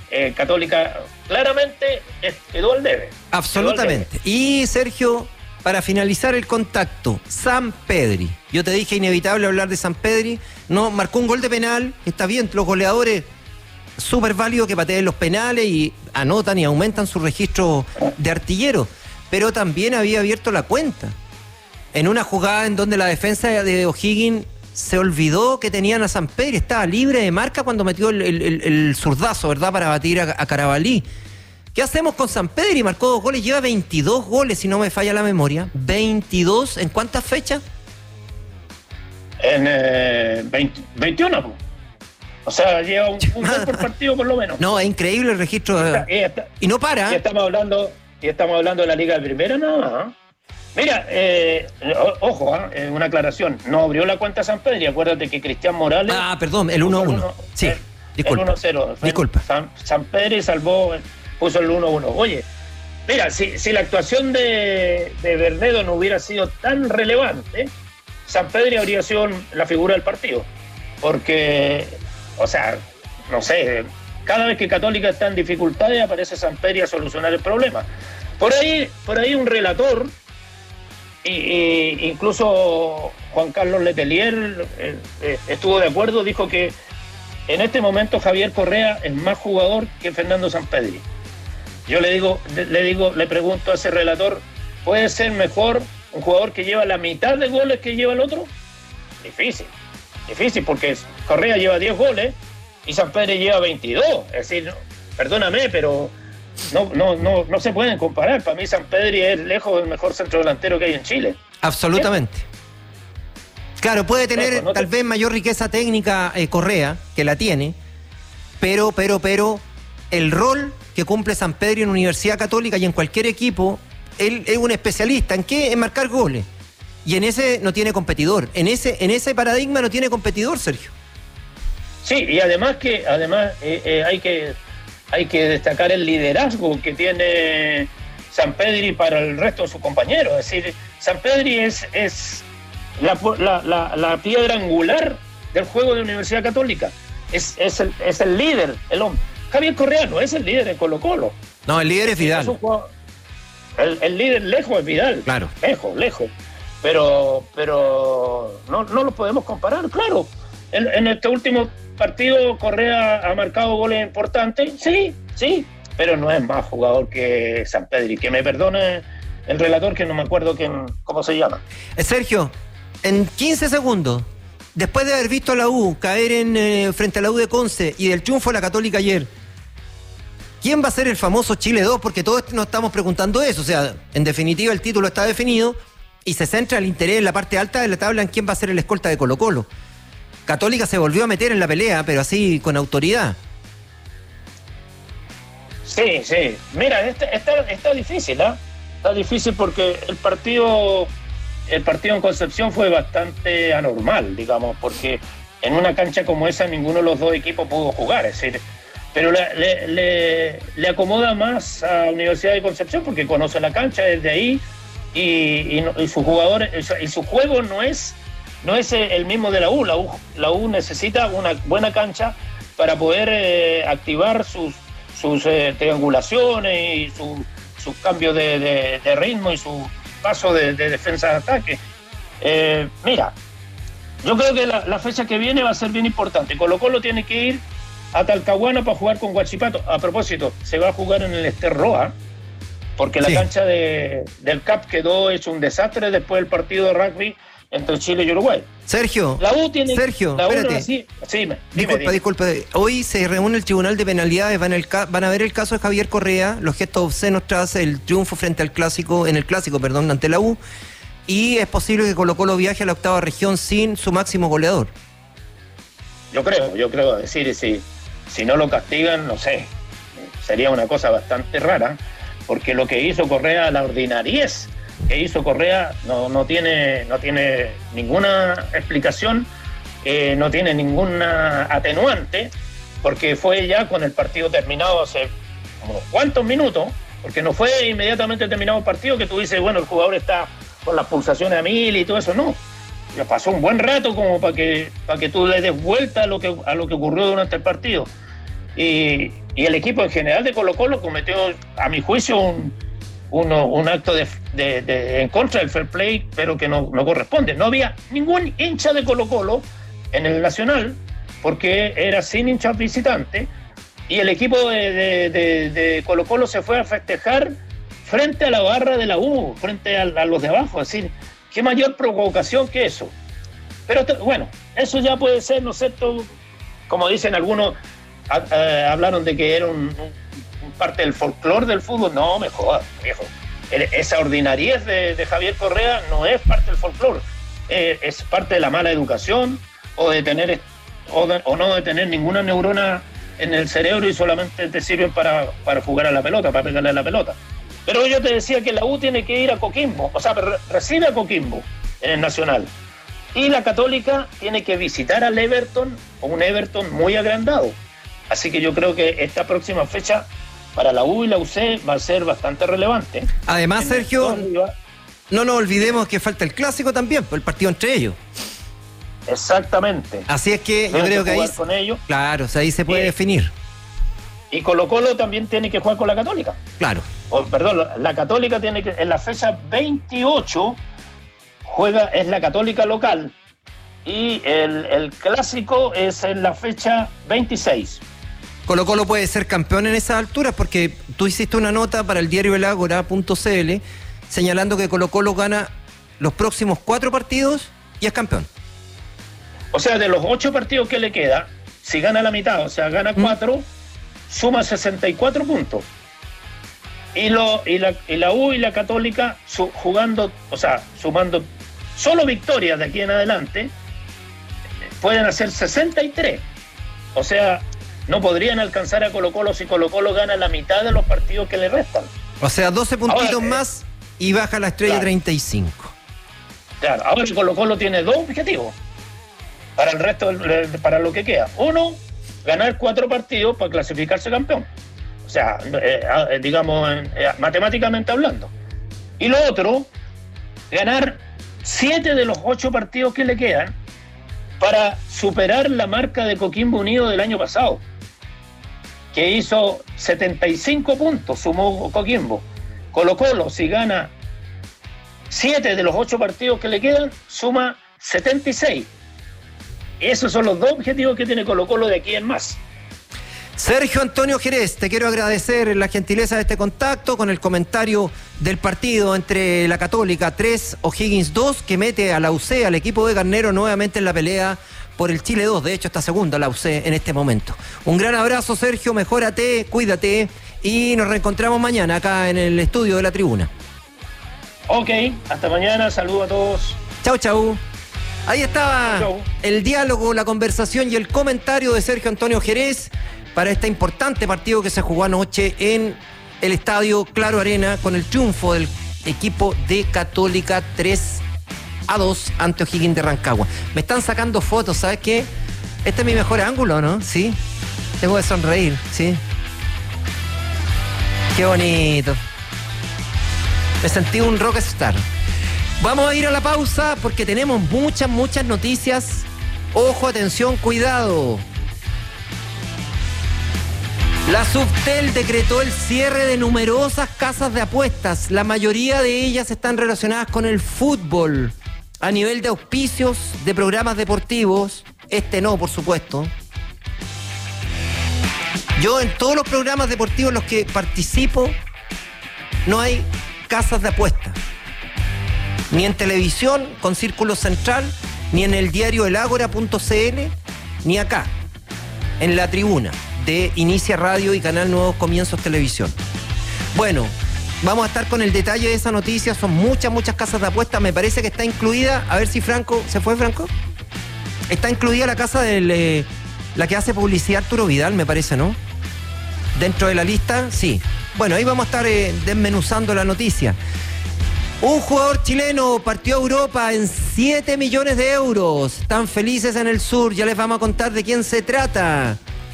Católica claramente quedó al debe. Absolutamente. Y Sergio, para finalizar el contacto, Sampedri. Yo te dije inevitable hablar de Sampedri. No, marcó un gol de penal. Está bien, los goleadores súper válido que pateen los penales y anotan y aumentan su registro de artillero. Pero también había abierto la cuenta. En una jugada en donde la defensa de O'Higgins se olvidó que tenían a Sampedri, estaba libre de marca cuando metió el zurdazo, ¿verdad?, para batir a Carabalí. ¿Qué hacemos con Sampedri? Marcó 2 goles, lleva 22 goles, si no me falla la memoria. ¿22 en cuántas fechas? En 21, pues. O sea, lleva un gol por partido por lo menos. No, es increíble el registro. Y no para. Y estamos hablando de la Liga de Primera, no. Mira, ojo, una aclaración. No abrió la cuenta Sampedri. Acuérdate que Cristian Morales... perdón, el 1-1. Sí, disculpa. El 1-0. Disculpa. Sampedri puso el 1-1. Oye, mira, si la actuación de Bernedo no hubiera sido tan relevante, Sampedri habría sido la figura del partido. Porque, o sea, no sé, cada vez que Católica está en dificultades aparece Sampedri a solucionar el problema. Por ahí un relator, incluso Juan Carlos Letelier estuvo de acuerdo, dijo que en este momento Javier Correa es más jugador que Fernando Sampedri. Yo le pregunto a ese relator, ¿puede ser mejor un jugador que lleva la mitad de goles que lleva el otro? Difícil, porque Correa lleva 10 goles y Sampedri lleva 22. Es decir, perdóname, pero no se pueden comparar. Para mí Sampedri es lejos el mejor centrodelantero que hay en Chile. Absolutamente. Claro, puede tener tal vez mayor riqueza técnica Correa, que la tiene, pero el rol que cumple Sampedri en Universidad Católica y en cualquier equipo, él es un especialista. ¿En qué? En marcar goles. Y en ese no tiene competidor. En ese paradigma no tiene competidor, Sergio. Sí, y además hay que destacar el liderazgo que tiene Sampedri para el resto de sus compañeros. Es decir, Sampedri es la piedra angular del juego de Universidad Católica. Es el líder, el hombre. Javier Correa no es el líder en Colo-Colo. No, el líder es Vidal. El líder lejos es Vidal. Claro. Lejos. Pero no lo podemos comparar, claro. En este último partido Correa ha marcado goles importantes, sí, pero no es más jugador que Sampedri. Que me perdone el relator, que no me acuerdo cómo se llama. Sergio, en 15 segundos, después de haber visto a la U caer frente a la U de Conce y del triunfo de la Católica ayer, ¿quién va a ser el famoso Chile 2? Porque todos nos estamos preguntando eso. O sea, en definitiva el título está definido y se centra el interés en la parte alta de la tabla en quién va a ser el escolta de Colo-Colo. Católica se volvió a meter en la pelea, pero así con autoridad. Sí. Mira, está difícil, ¿ah? Está difícil porque el partido en Concepción fue bastante anormal, digamos, porque en una cancha como esa ninguno de los dos equipos pudo jugar, es decir, pero le acomoda más a Universidad de Concepción porque conoce la cancha desde ahí y sus jugadores y su juego no es el mismo de la U. La U necesita una buena cancha para poder activar sus triangulaciones y sus cambios de ritmo y su paso de defensa a ataque. Mira, yo creo que la fecha que viene va a ser bien importante. Colo-Colo tiene que ir a Talcahuano para jugar con Huachipato. A propósito, se va a jugar en el Ester Roa, porque la cancha del CAP quedó hecho un desastre después del partido de rugby entre Chile y Uruguay. Sergio, espérate. Disculpa. Hoy se reúne el Tribunal de Penalidades, van a ver el caso de Javier Correa, los gestos obscenos tras el triunfo frente al clásico, ante la U, y es posible que Colo-Colo viaje a la 8ª región sin su máximo goleador. Yo creo, decir, si no lo castigan, no sé, sería una cosa bastante rara, porque lo que hizo Correa, la ordinariez que hizo Correa, no tiene ninguna explicación, no tiene ninguna atenuante, porque fue ya con el partido terminado hace como cuántos minutos, porque no fue inmediatamente terminado el partido que tú dices, bueno, el jugador está con las pulsaciones a 1000 y todo eso, no. Ya pasó un buen rato como para que tú le des vuelta a lo que ocurrió durante el partido. y el equipo en general de Colo-Colo cometió, a mi juicio, un acto en contra del fair play, pero que no corresponde. No había ningún hincha de Colo-Colo en el Nacional, porque era sin hinchas visitantes, y el equipo de Colo-Colo se fue a festejar frente a la barra de la U, frente a los de abajo. Es decir, qué mayor provocación que eso. Pero bueno, eso ya puede ser, ¿no es cierto? Como dicen algunos, hablaron de que era un parte del folclore del fútbol. No me jodas, viejo. Esa ordinariez de Javier Correa no es parte del folclore, es parte de la mala educación, o de tener o no de tener ninguna neurona en el cerebro y solamente te sirven para jugar a la pelota, para pegarle a la pelota. Pero yo te decía que la U tiene que ir a Coquimbo, o sea, recibe a Coquimbo en el Nacional, y la Católica tiene que visitar al Everton, o un Everton muy agrandado. Así que yo creo que esta próxima fecha para la U y la UC va a ser bastante relevante. Además, Sergio, no nos olvidemos que falta el clásico también, el partido entre ellos. Exactamente. Así es que yo creo que ahí, con ellos. Claro, o sea, ahí se puede definir. Y Colo-Colo también tiene que jugar con la Católica. Claro. Perdón, la Católica tiene que, en la fecha 28 es la Católica local, y el clásico es en la fecha 26. Colo-Colo puede ser campeón en esas alturas, porque tú hiciste una nota para el diario elagora.cl señalando que Colo-Colo gana los próximos 4 partidos y es campeón. O sea, de los 8 partidos que le queda, si gana la mitad, o sea, gana 4, suma 64 puntos. Y la U y la Católica jugando, o sea, sumando solo victorias de aquí en adelante, pueden hacer 63. O sea, no podrían alcanzar a Colo-Colo si Colo-Colo gana la mitad de los partidos que le restan. O sea, 12 puntitos más y baja la estrella, claro, 35. Claro, ahora Colo-Colo tiene 2 objetivos para el resto, para lo que queda. Uno, ganar 4 partidos para clasificarse campeón. O sea, digamos, matemáticamente hablando. Y lo otro, ganar 7 de los 8 partidos que le quedan para superar la marca de Coquimbo Unido del año pasado, que hizo 75 puntos, sumó Coquimbo. Colo-Colo, si gana 7 de los 8 partidos que le quedan, suma 76. Esos son los 2 objetivos que tiene Colo-Colo de aquí en más. Sergio Antonio Jerez, te quiero agradecer la gentileza de este contacto con el comentario del partido entre la Católica 3, O'Higgins 2, que mete a la UC, al equipo de Garnero, nuevamente en la pelea por el Chile 2. De hecho, está segunda la UC en este momento. Un gran abrazo, Sergio, mejórate, cuídate, y nos reencontramos mañana acá en el estudio de La Tribuna. Ok, hasta mañana, saludos a todos. Chau, chau. Ahí estaba el diálogo, la conversación y el comentario de Sergio Antonio Jerez para este importante partido que se jugó anoche en el estadio Claro Arena, con el triunfo del equipo de Católica 3-2 ante O'Higgins de Rancagua. Me están sacando fotos, ¿sabes qué? Este es mi mejor ángulo, ¿no? Sí. Tengo que sonreír, sí. Qué bonito. Me sentí un rockstar. Vamos a ir a la pausa porque tenemos muchas noticias. Ojo, atención, cuidado. La Subtel decretó el cierre de numerosas casas de apuestas. La mayoría de ellas están relacionadas con el fútbol. A nivel de auspicios, de programas deportivos. Este no, por supuesto. Yo en todos los programas deportivos en los que participo no hay casas de apuestas. Ni en televisión con Círculo Central, ni en el diario elagora.cl, ni acá, en La Tribuna de Inicia Radio y Canal Nuevos Comienzos Televisión. Bueno, vamos a estar con el detalle de esa noticia. Son muchas casas de apuestas. Me parece que está incluida, a ver si Franco, ¿se fue Franco? Está incluida la casa de la que hace publicidad Arturo Vidal, me parece, ¿no? Dentro de la lista, sí. Bueno, ahí vamos a estar desmenuzando la noticia. Un jugador chileno partió a Europa en 7 millones de euros. Están felices en el sur, ya les vamos a contar de quién se trata.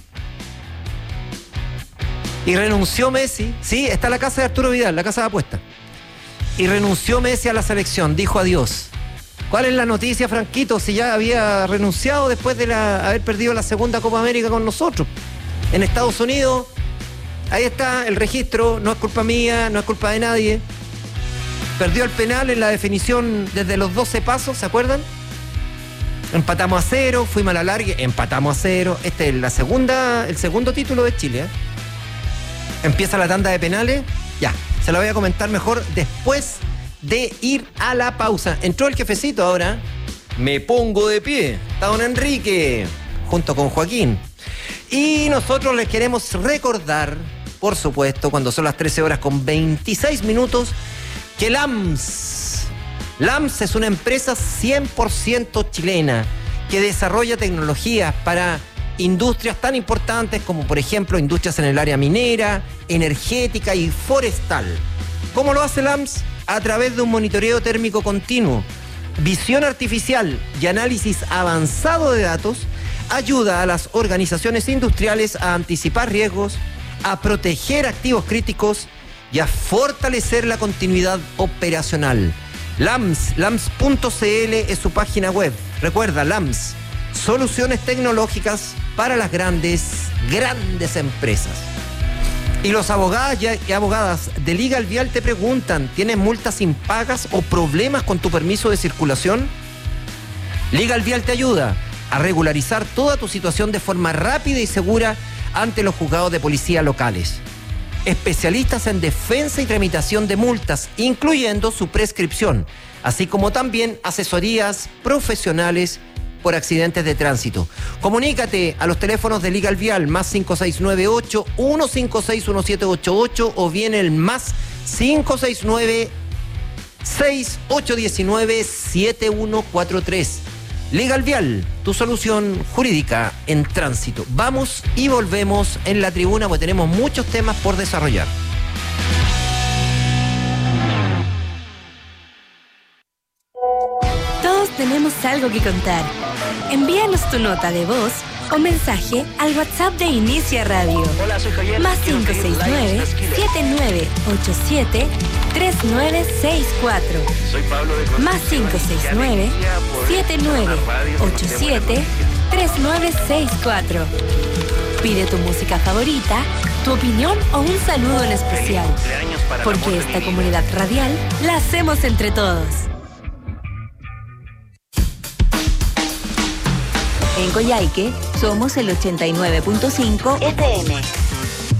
Y renunció Messi. Sí, está la casa de Arturo Vidal, la casa de apuestas. Y renunció Messi a la selección, dijo adiós. ¿Cuál es la noticia, Franquito? Si ya había renunciado después de haber perdido la segunda Copa América con nosotros. En Estados Unidos, ahí está el registro, no es culpa mía, no es culpa de nadie. Perdió el penal en la definición desde los 12 pasos, ¿se acuerdan? Empatamos a 0, fuimos a la larga, empatamos a 0. Este es el segundo título de Chile, ¿eh? Empieza la tanda de penales. Ya, se lo voy a comentar mejor después de ir a la pausa. Entró el jefecito ahora. Me pongo de pie. Está don Enrique, junto con Joaquín. Y nosotros les queremos recordar, por supuesto, cuando son las 13:26, que LAMS es una empresa 100% chilena que desarrolla tecnologías para industrias tan importantes como, por ejemplo, industrias en el área minera, energética y forestal. ¿Cómo lo hace LAMS? A través de un monitoreo térmico continuo, visión artificial y análisis avanzado de datos, ayuda a las organizaciones industriales a anticipar riesgos, a proteger activos críticos y a fortalecer la continuidad operacional. LAMS.cl es su página web. Recuerda, LAMS, soluciones tecnológicas para las grandes empresas. Y los abogados y abogadas de Legal Vial te preguntan, ¿tienes multas impagas o problemas con tu permiso de circulación? Legal Vial te ayuda a regularizar toda tu situación de forma rápida y segura ante los juzgados de policía locales. Especialistas en defensa y tramitación de multas, incluyendo su prescripción, así como también asesorías profesionales por accidentes de tránsito. Comunícate a los teléfonos de Legal Vial más 5698-156-1788 o bien el más 569-6819-7143. Legal Vial, tu solución jurídica en tránsito. Vamos y volvemos en la tribuna porque tenemos muchos temas por desarrollar. Todos tenemos algo que contar. Envíanos tu nota de voz o mensaje al WhatsApp de Inicia Radio. Hola, soy Javier. Más 569-7987-3964. Soy Pablo de Más 569-7987-3964. Pide tu música favorita, tu opinión o un saludo en especial. Porque esta comunidad radial la hacemos entre todos. En Coyhaique somos el 89.5 FM.